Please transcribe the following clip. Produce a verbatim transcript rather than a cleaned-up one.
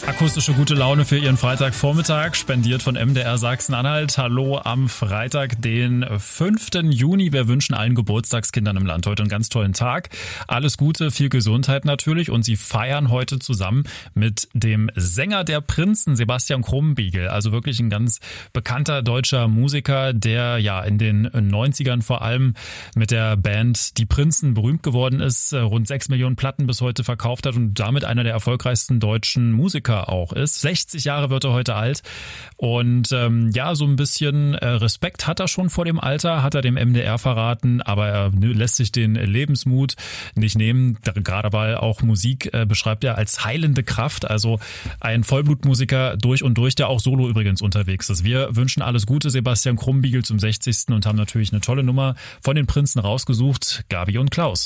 Akustische gute Laune für Ihren Freitagvormittag, spendiert von M D R Sachsen-Anhalt. Hallo am Freitag, den fünften Juni. Wir wünschen allen Geburtstagskindern im Land heute einen ganz tollen Tag. Alles Gute, viel Gesundheit natürlich. Und Sie feiern heute zusammen mit dem Sänger der Prinzen, Sebastian Krumbiegel. Also wirklich ein ganz bekannter deutscher Musiker, der ja in den neunzigern vor allem mit der Band Die Prinzen berühmt geworden ist, rund sechs Millionen Platten bis heute verkauft hat und damit einer der erfolgreichsten deutschen Musiker auch ist. sechzig Jahre wird er heute alt und ähm, ja, so ein bisschen äh, Respekt hat er schon vor dem Alter, hat er dem M D R verraten, aber er lässt sich den Lebensmut nicht nehmen, gerade weil auch Musik äh, beschreibt er als heilende Kraft, also ein Vollblutmusiker durch und durch, der auch solo übrigens unterwegs ist. Wir wünschen alles Gute, Sebastian Krumbiegel zum sechzigsten und haben natürlich eine tolle Nummer von den Prinzen rausgesucht, Gabi und Klaus.